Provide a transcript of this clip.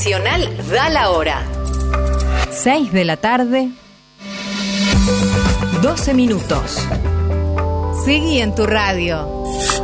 Nacional da la hora. 6 de la tarde, 12 minutos. Seguí en tu radio.